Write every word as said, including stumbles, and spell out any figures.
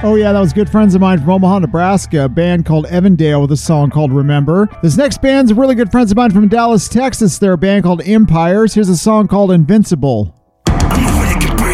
Oh yeah, that was good friends of mine from Omaha, Nebraska, a band called Evandale with a song called Remember. This next band's really good friends of mine from Dallas, Texas. They're a band called Empires. Here's a song called Invincible.